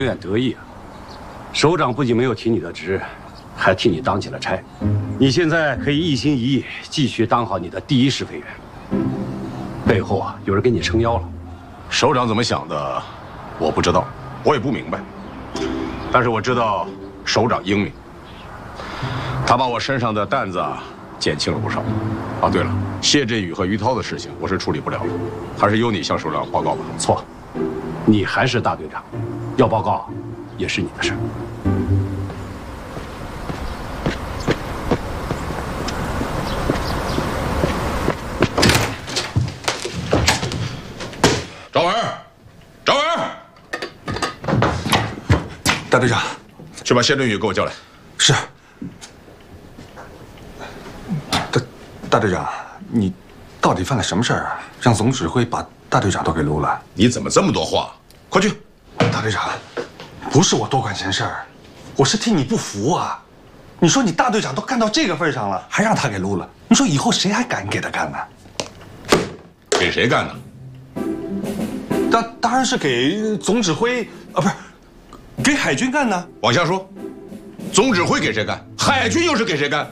有点得意啊！首长不仅没有提你的职，还替你当起了差。你现在可以一心一意继续当好你的第一试飞员。背后啊，有人给你撑腰了。 首长怎么想的，我不知道，我也不明白。但是我知道，首长英明，他把我身上的担子啊减轻了不少。啊，对了，谢振宇和于涛的事情我是处理不了了，还是由你向首长报告吧。 错，你还是大队长，要报告也是你的事儿。 赵文，赵文， 大队长， 去把谢振宇给我叫来。 是。大队长，你到底犯了什么事儿啊？让总指挥把大队长都给撸了？ 你怎么这么多话？快去！ 大队长，不是我多管闲事儿，我是替你不服啊！你说你大队长都干到这个份上了，还让他给撸了，你说以后谁还敢给他干呢？ 给谁干呢？ 当然是给总指挥啊，不是，给海军干呢。 往下说，总指挥给谁干？海军又是给谁干？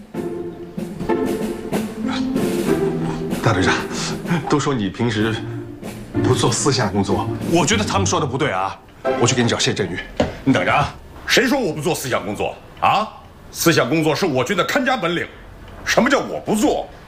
大队长，都说你平时不做思想工作，我觉得他们说的不对啊！我去给你找谢振宇，你等着啊！ 谁说我不做思想工作啊？思想工作是我军的看家本领。什么叫我不做？